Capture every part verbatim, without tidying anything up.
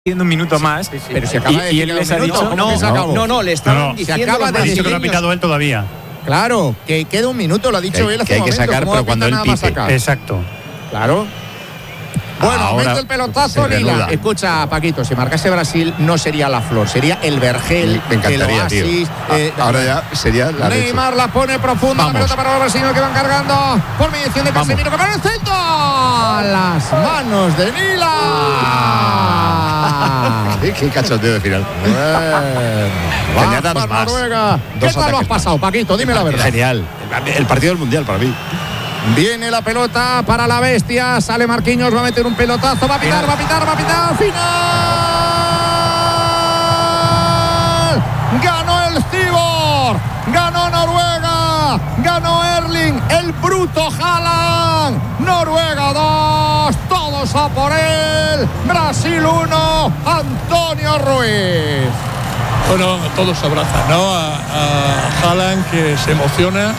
un minuto más, sí, sí. Pero se acaba y, de y él les ha dicho ¿cómo que se acabó? No, no, le estaban No, no. diciendo. Se acaba los de Ha dicho que lo ha brasileños. pitado él todavía. Claro, que queda un minuto, lo ha dicho Que- él hace que hay un que momento. sacar, ¿Cómo pero va a cuando pitar él nada más pite. sacar? Exacto. Claro. Bueno, Ahora mete el pelotazo, se Nila. reanuda. Escucha, Paquito, si marcase Brasil no sería la flor, sería el vergel, Me encantaría, el tío. oasis. Ah, eh, ahora ya sería la leche. Neymar la pone profunda, Vamos. la pelota para los brasileños que van cargando por mediación de Vamos. Casemiro, que para el centro. Las manos de Nila. Qué, qué cachondeo de final. Va, Añadamos va más. Noruega. ¿Qué Dos tal lo has ataques pasado, Paquito? Dime la verdad. Genial. El partido del mundial para mí. Viene la pelota para la bestia. Sale Marquinhos, va a meter un pelotazo. Va a pitar, va a pitar, va a pitar. ¡Final! Ganó el Cibor. Ganó Noruega. Ganó Erling. El bruto Haaland. Noruega dos. Todos a por él. Brasil uno. Antonio Ruiz. Bueno, todos se abrazan, ¿no? A, a Haaland, que se emociona.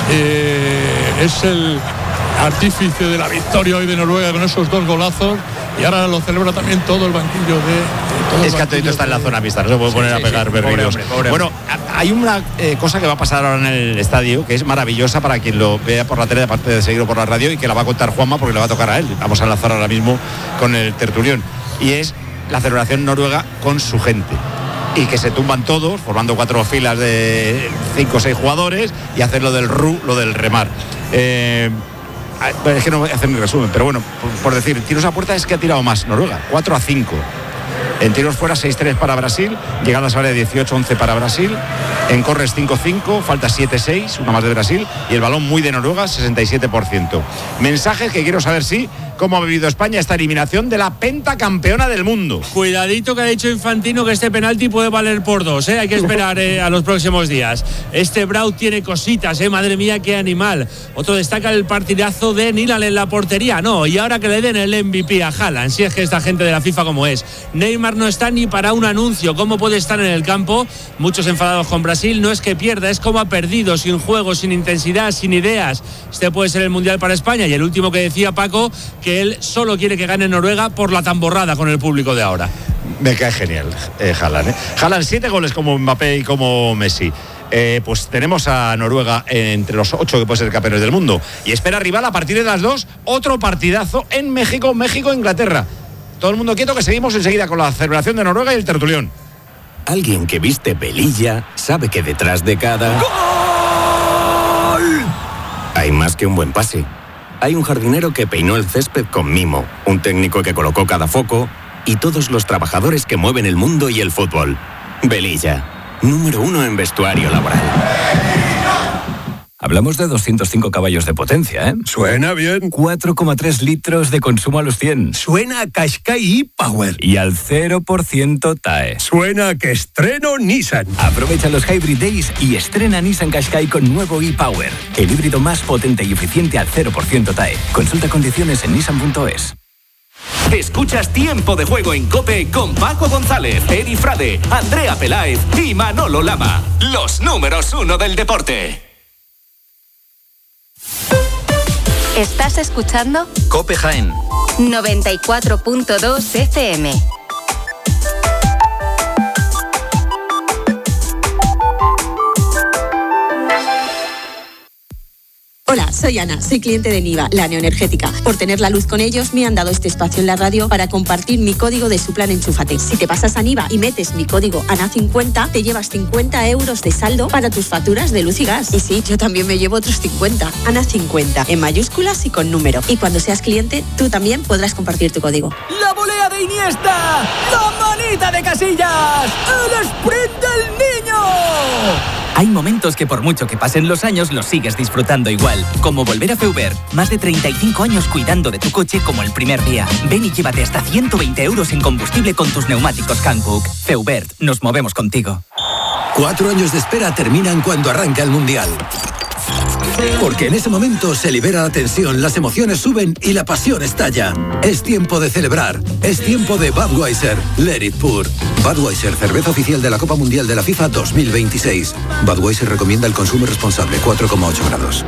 Eh, es el artífice de la victoria hoy de Noruega con esos dos golazos, y ahora lo celebra también todo el banquillo de, de todo el Es que Antonio banquillo está en la de- zona mixta, no se puede Sí, poner sí, a pegar sí. berrillos. Pobre hombre, pobre Bueno, a- hay una eh, cosa que va a pasar ahora en el estadio que es maravillosa para quien lo vea por la tele, aparte de seguirlo por la radio, y que la va a contar Juanma porque le va a tocar a él. Vamos a enlazar ahora mismo con el tertulión. Y es la celebración noruega con su gente. Y que se tumban todos, formando cuatro filas de cinco o seis jugadores, y hacer lo del ru, lo del remar. Eh, es que no voy a hacer mi resumen, pero bueno, por, por decir, tiros a puerta es que ha tirado más Noruega, cuatro a cinco. En tiros fuera seis tres para Brasil, llegadas a área dieciocho once para Brasil, en corres cinco cinco, falta siete seis, una más de Brasil, y el balón muy de Noruega, sesenta y siete por ciento. Mensajes que quiero saber si, cómo ha vivido España esta eliminación de la pentacampeona del mundo. Cuidadito que ha dicho Infantino que este penalti puede valer por dos, ¿eh? Hay que esperar eh, a los próximos días. Este Brau tiene cositas, ¿eh? Madre mía, qué animal. Otro destaca el partidazo de Nilal en la portería. No, y ahora que le den el M V P a Haaland, si es que esta gente de la FIFA como es. Neymar no está ni para un anuncio. ¿Cómo puede estar en el campo? Muchos enfadados con Brasil. No es que pierda, es como ha perdido, sin juego, sin intensidad, sin ideas. Este puede ser el Mundial para España. Y el último que decía Paco, que él solo quiere que gane Noruega por la tamborrada con el público de ahora. Me cae genial, eh, Haaland. ¿eh? Haaland, siete goles como Mbappé y como Messi. Eh, pues tenemos a Noruega entre los ocho que puede ser campeones del mundo. Y espera rival a partir de las dos, otro partidazo en México, México-Inglaterra. Todo el mundo quieto, que seguimos enseguida con la celebración de Noruega y el tertulión. Alguien que viste velilla sabe que detrás de cada ¡gol! Hay más que un buen pase. Hay un jardinero que peinó el césped con mimo, un técnico que colocó cada foco y todos los trabajadores que mueven el mundo y el fútbol. Velilla, número uno en vestuario laboral. Hablamos de doscientos cinco caballos de potencia, ¿eh? Suena bien. cuatro coma tres litros de consumo a los cien. Suena a Qashqai e-Power. Y al cero por ciento T A E. Suena a que estreno Nissan. Aprovecha los Hybrid Days y estrena Nissan Qashqai con nuevo e-Power. El híbrido más potente y eficiente al cero por ciento T A E. Consulta condiciones en nissan punto es. Escuchas Tiempo de Juego en COPE con Paco González, Eri Frade, Andrea Peláez y Manolo Lama. Los números uno del deporte. ¿Estás escuchando? COPE Jaén noventa y cuatro punto dos F M. Hola, soy Ana, soy cliente de Niva, la neoenergética. Por tener la luz con ellos me han dado este espacio en la radio para compartir mi código de su plan Enchúfate. Si te pasas a Niva y metes mi código A N A cincuenta, te llevas cincuenta euros de saldo para tus facturas de luz y gas. Y sí, yo también me llevo otros cincuenta. A N A cincuenta, en mayúsculas y con número. Y cuando seas cliente, tú también podrás compartir tu código. ¡La volea de Iniesta! ¡La manita de Casillas! ¡El sprint del niño! Hay momentos que por mucho que pasen los años los sigues disfrutando igual, como volver a Feubert. Más de treinta y cinco años cuidando de tu coche como el primer día. Ven y llévate hasta ciento veinte euros en combustible con tus neumáticos Hankook. Feubert, nos movemos contigo. Cuatro años de espera terminan cuando arranca el Mundial. Porque en ese momento se libera la tensión, las emociones suben y la pasión estalla. Es tiempo de celebrar. Es tiempo de Budweiser. Let it pour. Budweiser, cerveza oficial de la Copa Mundial de la FIFA dos mil veintiséis. Budweiser recomienda el consumo responsable, cuatro coma ocho grados.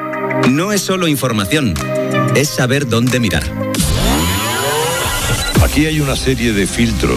No es solo información, es saber dónde mirar. Aquí aquí hay una serie de filtros